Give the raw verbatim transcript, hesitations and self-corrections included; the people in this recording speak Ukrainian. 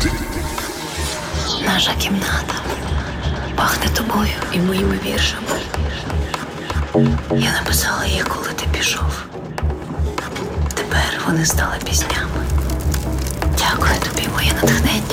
Наша кімната пахне тобою і моїми віршами. Я написала їх, коли ти пішов. Тепер вони стали піснями. Дякую тобі, моє натхнення.